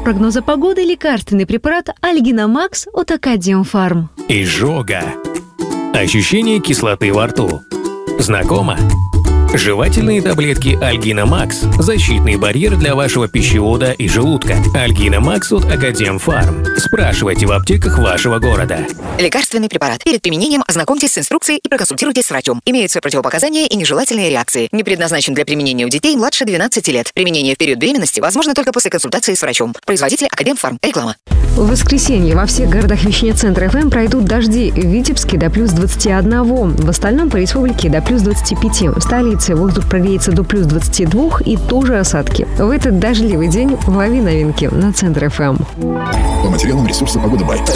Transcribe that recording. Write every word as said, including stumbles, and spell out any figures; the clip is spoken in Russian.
прогноза погоды лекарственный препарат Альгина Макс от Академфарм. Изжога. Ощущение кислоты во рту. Знакомо? Жевательные таблетки Альгина Макс – защитный барьер для вашего пищевода и желудка. Альгина Макс от Академфарм. Спрашивайте в аптеках вашего города. Лекарственный препарат. Перед применением ознакомьтесь с инструкцией и проконсультируйтесь с врачом. Имеются противопоказания и нежелательные реакции. Не предназначен для применения у детей младше двенадцати лет. Применение в период беременности возможно только после консультации с врачом. Производитель Академфарм. Реклама. В воскресенье во всех городах вещания Центра эф эм пройдут дожди. В Витебске до плюс двадцати одного. В остальном по республике до плюс двадцати пяти. В столице воздух прогреется до плюс двадцати двух и тоже осадки. В этот дождливый день лови новинки на Центр эф эм. По материалам ресурса «Погода Бай».